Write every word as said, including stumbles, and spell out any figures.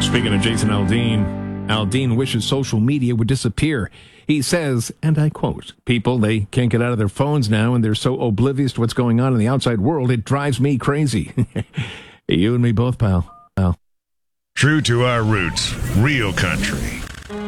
Speaking of Jason Aldean, Aldean wishes social media would disappear. He says, and I quote, "People, they can't get out of their phones now, and they're so oblivious to what's going on in the outside world, it drives me crazy." You and me both, pal. pal. True to our roots, real country.